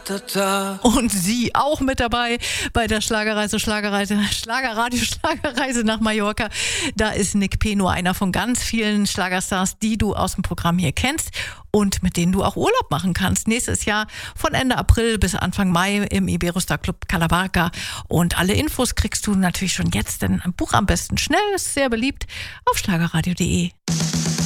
Und sie auch mit dabei bei der Schlagerreise nach Mallorca. Da ist Nick P. nur einer von ganz vielen Schlagerstars, die du aus dem Programm hier kennst und mit denen du auch Urlaub machen kannst. Nächstes Jahr von Ende April bis Anfang Mai im Iberostar Club Calabarca. Und alle Infos kriegst du natürlich schon jetzt, denn ein Buch am besten schnell, ist sehr beliebt, auf schlagerradio.de.